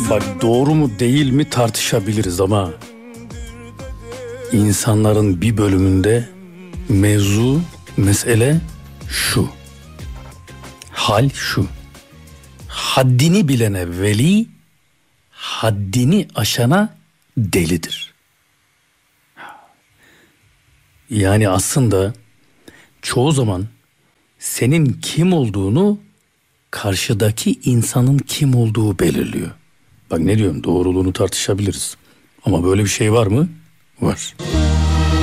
Bak, doğru mu değil mi tartışabiliriz ama insanların bir bölümünde mesele şu. Hal şu. Haddini bilene veli, haddini aşana delidir. Yani aslında çoğu zaman senin kim olduğunu karşıdaki insanın kim olduğu belirliyor. Bak ne diyorum, doğruluğunu tartışabiliriz. Ama böyle bir şey var mı? Var.